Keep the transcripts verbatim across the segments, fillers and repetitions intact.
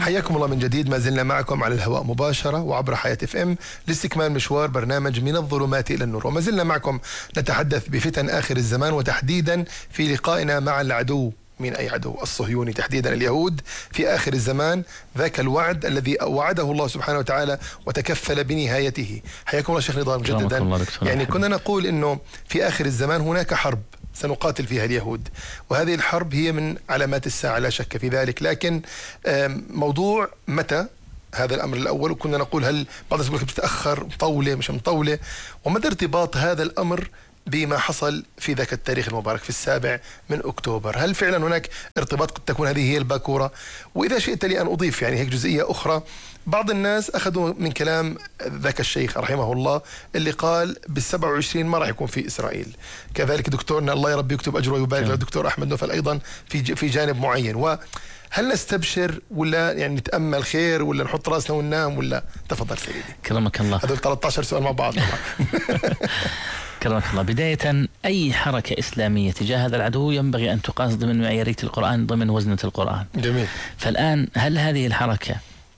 حياكم الله من جديد. ما زلنا معكم على الهواء مباشرة وعبر حياة اف ام لاستكمال مشوار برنامج من الظلمات إلى النور، وما زلنا معكم نتحدث بفتن آخر الزمان، وتحديدا في لقائنا مع العدو. من أي عدو؟ الصهيوني، تحديدا اليهود في آخر الزمان، ذاك الوعد الذي وعده الله سبحانه وتعالى وتكفل بنهايته. حياكم الله شيخ نضال مجددا. يعني كنا نقول إنه في آخر الزمان هناك حرب سنقاتل فيها اليهود، وهذه الحرب هي من علامات الساعة لا شك في ذلك، لكن موضوع متى هذا الأمر الأول، وكنا نقول هل بعض الناس يقول بتتأخر، مطولة مش مطولة، ومدى ارتباط هذا الأمر بما حصل في ذاك التاريخ المبارك في السابع من أكتوبر. هل فعلا هناك ارتباط؟ قد تكون هذه هي الباكورة. وإذا شئت لي أن أضيف يعني هيك جزئية أخرى، بعض الناس أخذوا من كلام ذاك الشيخ رحمه الله اللي قال بالسبع وعشرين ما راح يكون في إسرائيل. كذلك دكتورنا الله يا رب يكتب أجره ويبارك له الدكتور أحمد نوفل أيضا في في جانب معين. وهل نستبشر ولا يعني نتأمل خير ولا نحط راسنا وننام ولا؟ تفضل سيدي. كرمك الله. هذول ثلاثة عشر سؤال مع بعض. كرمك الله. بداية أي حركة إسلامية تجاه هذا العدو ينبغي أن تقاس ضمن معيارية القرآن، ضمن وزنة القرآن. جميل. فالآن هل هذه الحركة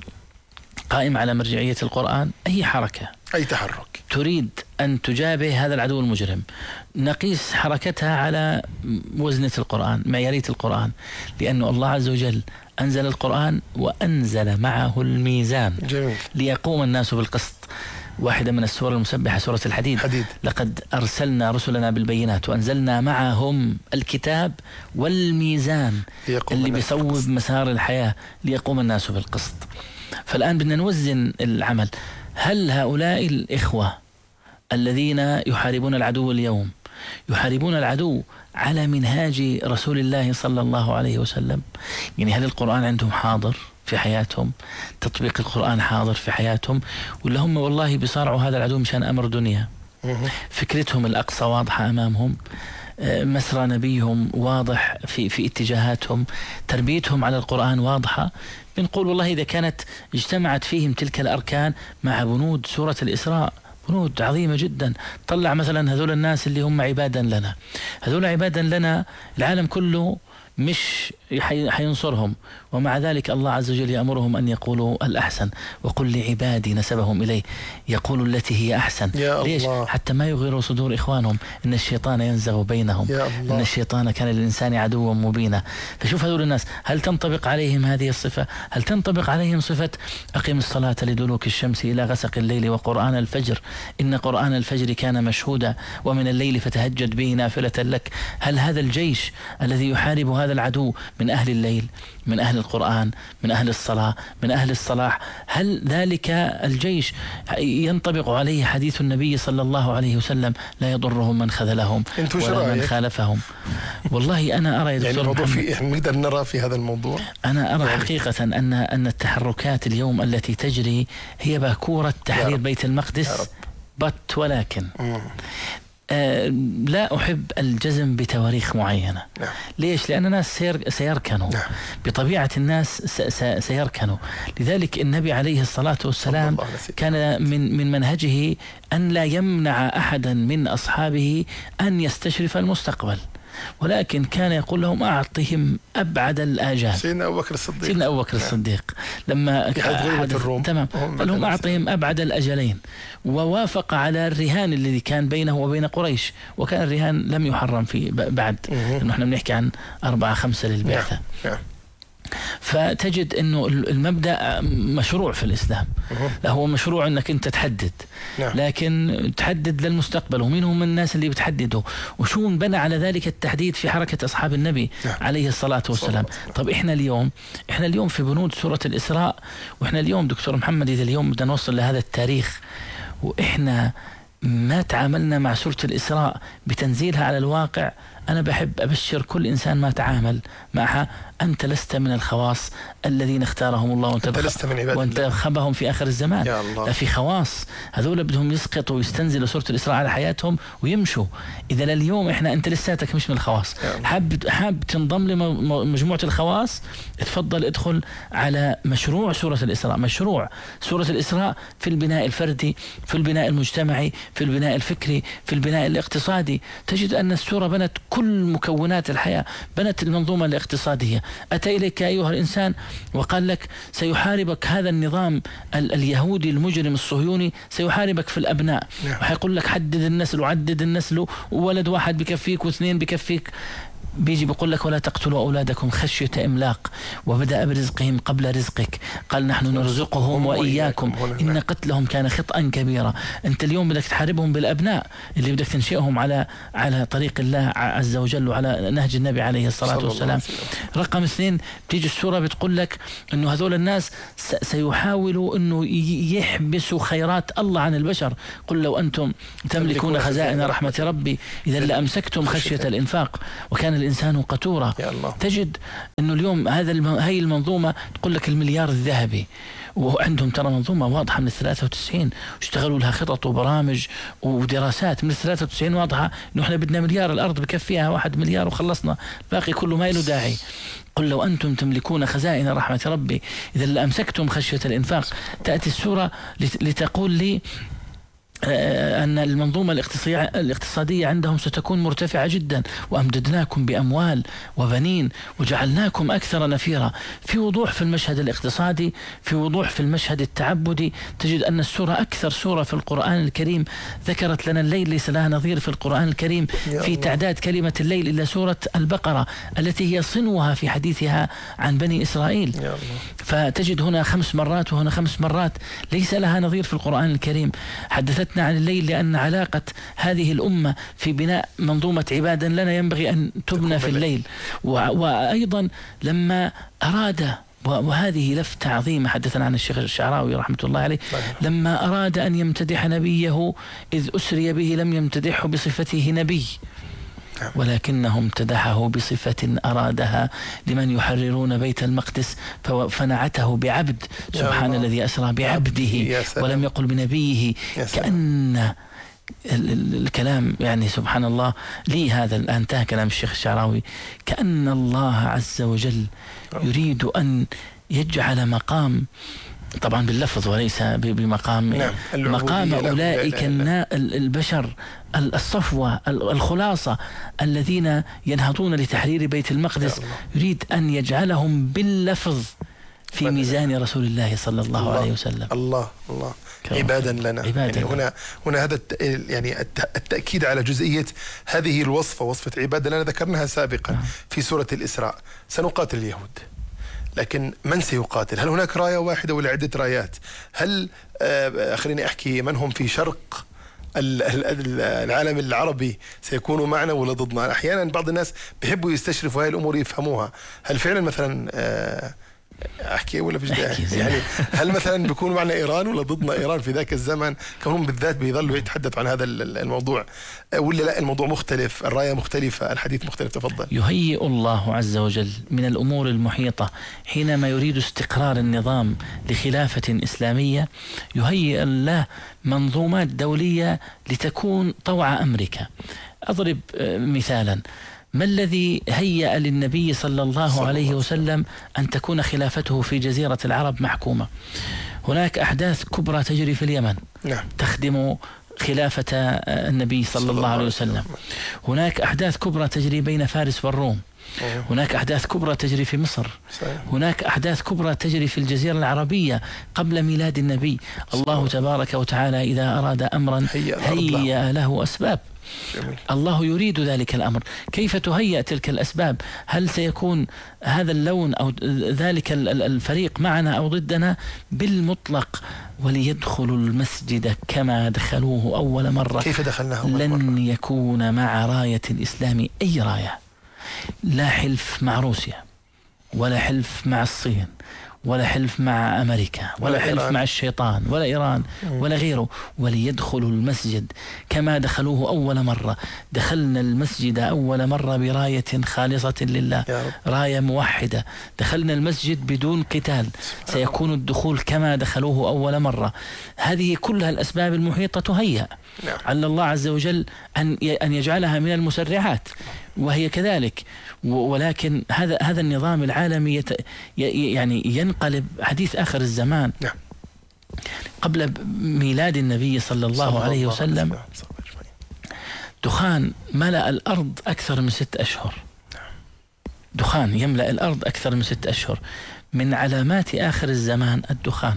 قائمة على مرجعية القرآن؟ أي حركة، أي تحرك تريد أن تجابه هذا العدو المجرم نقيس حركتها على وزنة القرآن، معيارية القرآن، لأنه الله عز وجل أنزل القرآن وأنزل معه الميزان. جميل. ليقوم الناس بالقسط. واحدة من السور المسبحة سورة الحديد. حديد. لقد أرسلنا رسلنا بالبينات وأنزلنا معهم الكتاب والميزان اللي بيصوب مسار الحياة ليقوم الناس بالقسط. فالآن بدنا نوزن العمل. هل هؤلاء الإخوة الذين يحاربون العدو اليوم يحاربون العدو على منهاج رسول الله صلى الله عليه وسلم؟ يعني هل القرآن عندهم حاضر في حياتهم؟ تطبيق القرآن حاضر في حياتهم؟ ولا هم والله بيصارعوا هذا العدو مشان أمر دنيا؟ فكرتهم الأقصى واضحة أمامهم، مسرى نبيهم واضح في في اتجاهاتهم، تربيتهم على القرآن واضحة. بنقول والله إذا كانت اجتمعت فيهم تلك الأركان مع بنود سورة الإسراء، بنود عظيمة جدا. طلع مثلا هذول الناس اللي هم عبادا لنا، هذول عبادا لنا العالم كله مش حينصرهم، ومع ذلك الله عز وجل يأمرهم أن يقولوا الأحسن. وقل لعبادي نسبهم إليه يقولوا التي هي أحسن. ليش؟ الله. حتى ما يغيروا صدور إخوانهم إن الشيطان ينزغ بينهم، إن الشيطان كان للإنسان عدوا مبينا. فشوف هذول الناس، هل تنطبق عليهم هذه الصفة؟ هل تنطبق عليهم صفة أقم الصلاة لدلوك الشمس إلى غسق الليل وقرآن الفجر إن قرآن الفجر كان مشهودا ومن الليل فتهجد به نافلة لك؟ هل هذا الجيش الذي يحارب هذا العدو من أهل الليل، من أهل القرآن، من أهل الصلاة، من أهل الصلاح؟ هل ذلك الجيش ينطبق عليه حديث النبي صلى الله عليه وسلم لا يضرهم من خذلهم ولا من خالفهم؟ والله أنا أرى يعني الموضوع في نقدر نرى في هذا الموضوع، أنا أرى يعني حقيقة أن أن التحركات اليوم التي تجري هي باكورة تحرير بيت المقدس، بت ولكن مم. آه لا أحب الجزم بتواريخ معينة. نعم. ليش؟ لأن الناس سير سيركنوا. نعم. بطبيعة الناس سيركنوا. لذلك النبي عليه الصلاة والسلام كان من من منهجه أن لا يمنع أحدا من أصحابه أن يستشرف المستقبل، ولكن كان يقول لهم أعطهم أبعد الآجال. سيدنا أبو بكر الصديق سيدنا أبو بكر الصديق لما حدث الروم تمام قال لهم أعطهم أبعد الأجلين، ووافق على الرهان الذي كان بينه وبين قريش، وكان الرهان لم يحرم في بعد، لأنه احنا بنحكي عن أربعة خمسة للبعثة. نعم. فتجد انه المبدأ مشروع في الإسلام. لا هو مشروع انك انت تحدد. نعم. لكن تحدد للمستقبل، ومين هم الناس اللي بتحدده، وشو بنى على ذلك التحديد في حركة أصحاب النبي. نعم. عليه الصلاة والسلام. طب احنا اليوم احنا اليوم في بنود سورة الإسراء، واحنا اليوم دكتور محمد إذا اليوم بدنا نوصل لهذا التاريخ واحنا ما تعاملنا مع سورة الإسراء بتنزيلها على الواقع، أنا بحب أبشر كل إنسان ما تعامل معها أنت لست من الخواص الذين اختارهم الله وانتخبهم في آخر الزمان. لا، في خواص هذول بدهم يسقطوا ويستنزلوا سورة الإسراء على حياتهم ويمشوا. إذا لليوم إحنا أنت لساتك مش من الخواص، حاب حاب تنضم لمجموعة الخواص، اتفضل ادخل على مشروع سورة الإسراء. مشروع سورة الإسراء في البناء الفردي، في البناء المجتمعي، في البناء الفكري، في البناء الاقتصادي. تجد أن السورة بنت كل مكونات الحياة، بنت المنظومة الاقتصادية. أتى إليك أيها الإنسان وقال لك سيحاربك هذا النظام اليهودي المجرم الصهيوني، سيحاربك في الأبناء، وحيقول لك حدد النسل وعدد النسل، وولد واحد بكفيك واثنين بكفيك. بيجي بيقول لك ولا تقتلوا أولادكم خشية إملاق وبدأ برزقهم قبل رزقك، قال نحن نرزقهم وإياكم إن قتلهم كان خطأ كبيرا. أنت اليوم بدك تحاربهم بالأبناء اللي بدك تنشئهم على على طريق الله عز وجل وعلى نهج النبي عليه الصلاة والسلام. رقم اثنين بتيجي السورة بتقول لك إنه هذول الناس سيحاولوا إنه يحبسوا خيرات الله عن البشر. قل لو أنتم تملكون خزائن رحمة ربي إذا لأمسكتم خشية الإنفاق وكان الإنسان قتورا. تجد أنه اليوم هذا الم... هاي المنظومة تقول لك المليار الذهبي، وعندهم ترى منظومة واضحة من الثلاثة وتسعين اشتغلوا لها خطط وبرامج ودراسات من الثلاثة وتسعين واضحة إنه إحنا بدنا مليار، الأرض بكفيها واحد مليار وخلصنا، باقي كله ما له داعي. قل لو أنتم تملكون خزائن رحمة ربي إذا لأمسكتم خشية الإنفاق. تأتي السورة لتقول لي أن المنظومة الاقتصادية عندهم ستكون مرتفعة جدا، وأمددناكم بأموال وبنين وجعلناكم أكثر نفيرا. في وضوح في المشهد الاقتصادي، في وضوح في المشهد التعبدي. تجد أن السورة أكثر سورة في القرآن الكريم ذكرت لنا الليل، ليس لها نظير في القرآن الكريم في تعداد كلمة الليل إلا سورة البقرة التي هي صنوها في حديثها عن بني إسرائيل. فتجد هنا خمس مرات وهنا خمس مرات، ليس لها نظير في القرآن الكريم. حدثت عن الليل لأن علاقة هذه الأمة في بناء منظومة عبادة لنا ينبغي أن تبنى في الليل. وأيضا لما أراد، وهذه لفتة عظيمة حدثنا عن الشيخ الشعراوي رحمة الله عليه، لما أراد أن يمتدح نبيه إذ أسري به لم يمتدحه بصفته نبي، ولكنه امتدحه بصفة أرادها لمن يحررون بيت المقدس فنعته بعبد. سبحان الذي أسرى بعبده ولم يقل بنبيه. كأن الكلام يعني سبحان الله لي هذا الآن انتهى كلام الشيخ الشعراوي، كأن الله عز وجل يريد أن يجعل مقام، طبعا باللفظ وليس بمقام، نعم. مقام أولئك البشر الصفوة الخلاصة الذين ينهضون لتحرير بيت المقدس، يريد أن يجعلهم باللفظ في ميزان رسول الله صلى الله, الله عليه وسلم. الله الله عبادا لنا. عبادة يعني هنا هنا هذا يعني التأكيد على جزئية هذه الوصفة، وصفة عبادة لنا ذكرناها سابقا نعم. في سورة الإسراء. سنقاتل اليهود، لكن من سيقاتل؟ هل هناك راية واحدة ولا عدة رايات؟ هل آه خليني أحكي من هم في شرق العالم العربي سيكونوا معنا ولا ضدنا؟ أحيانا بعض الناس بيحبوا يستشرفوا هاي الأمور يفهموها. هل فعلا مثلا آه أحكي ولا مش يعني هل مثلا بيكونوا معنا إيران ولا ضدنا إيران في ذاك الزمن؟ كونهم بالذات بيظلوا يتحدثوا عن هذا الموضوع، ولا لا الموضوع مختلف، الراية مختلفة، الحديث مختلف؟ تفضل. يهيئ الله عز وجل من الأمور المحيطة حينما يريد استقرار النظام لخلافة إسلامية، يهيئ الله منظومات دولية لتكون طوع أمريكا. أضرب مثالا، ما الذي هيأ للنبي صلى الله عليه وسلم أن تكون خلافته في جزيرة العرب محكومة؟ هناك أحداث كبرى تجري في اليمن نعم. تخدم خلافة النبي صلى الله عليه وسلم. هناك أحداث كبرى تجري بين فارس والروم. هناك أحداث كبرى تجري في مصر. هناك أحداث كبرى تجري في الجزيرة العربية قبل ميلاد النبي. الله تبارك وتعالى إذا أراد أمرا هيأ له أسباب. جميل. الله يريد ذلك الأمر. كيف تهيأ تلك الأسباب؟ هل سيكون هذا اللون أو ذلك الفريق معنا أو ضدنا؟ بالمطلق. وليدخلوا المسجد كما دخلوه أول مرة. كيف دخلناه أول مرة؟ لن يكون مع راية الإسلام أي راية، لا حلف مع روسيا ولا حلف مع الصين ولا حلف مع أمريكا ولا, ولا حلف إيران. مع الشيطان ولا إيران ولا غيره. وليدخلوا المسجد كما دخلوه أول مرة. دخلنا المسجد أول مرة براية خالصة لله، راية موحدة. دخلنا المسجد بدون قتال، سيكون الدخول كما دخلوه أول مرة. هذه كلها الأسباب المحيطة تهيأ على الله عز وجل أن أن يجعلها من المسرعات، وهي كذلك. ولكن هذا هذا النظام العالمي يت يعني ينقلب. حديث آخر الزمان نعم. قبل ميلاد النبي صلى الله صلى عليه الله وسلم دخان ملأ الأرض أكثر من ست أشهر، دخان يملأ الأرض أكثر من ست أشهر. من علامات آخر الزمان الدخان.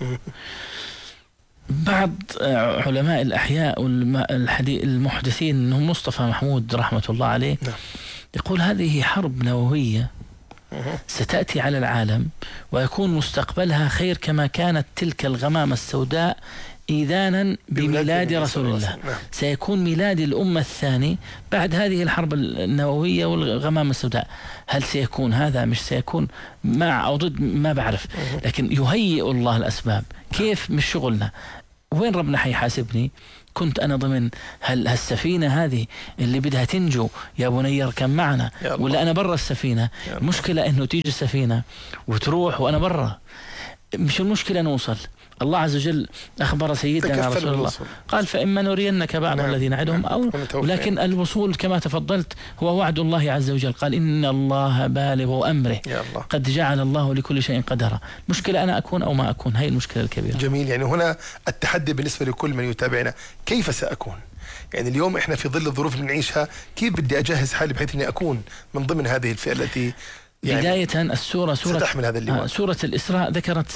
بعض علماء الأحياء المحدثين منهم مصطفى محمود رحمة الله عليه يقول هذه حرب نووية ستأتي على العالم ويكون مستقبلها خير كما كانت تلك الغمامة السوداء إذانا بميلاد رسول الله. سيكون ميلاد الأمة الثاني بعد هذه الحرب النووية والغمامة السوداء. هل سيكون هذا مش سيكون مع أو ضد ما بعرف، لكن يهيئ الله الأسباب. كيف مش شغلنا، وين ربنا حيحاسبني؟ كنت أنا ضمن هل هالسفينة هذه اللي بدها تنجو يا بني اركب معنا، ولا أنا برا السفينة؟ المشكلة إنه تيجي السفينة وتروح وأنا برا، مش المشكلة نوصل. الله عز وجل أخبر سيدنا رسول الله قال فإما نرينك بعض نعم. الذين نعدهم أو ولكن الوصول كما تفضلت هو وعد الله عز وجل. قال إن الله بالغ أمره قد جعل الله لكل شيء قدرا. مشكلة أنا أكون أو ما أكون، هاي المشكلة الكبيرة. جميل. يعني هنا التحدي بالنسبة لكل من يتابعنا، كيف سأكون؟ يعني اليوم إحنا في ظل الظروف اللي نعيشها، كيف بدي أجهز حالي بحيث أني أكون من ضمن هذه الفئة التي يعني بداية السورة سورة ستحمل هذا اللواء. سورة الإسراء ذكرت